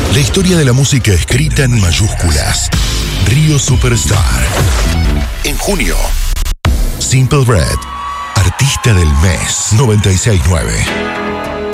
La historia de la música escrita en mayúsculas. Río Superstar. En junio, Simple Red, artista del mes 96.9.